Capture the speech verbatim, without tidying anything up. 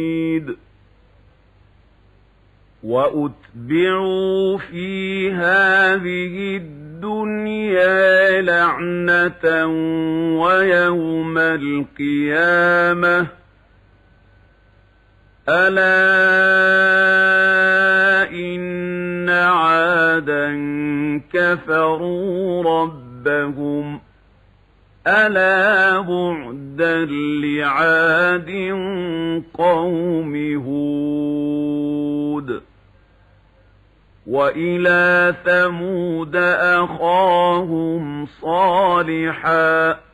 وأتبعوا في هذه الدنيا لعنة ويوم القيامة ألا إن عادا كفروا ربهم ألا بعدا لعاد قوم هود وإلى ثمود أخاهم صالحا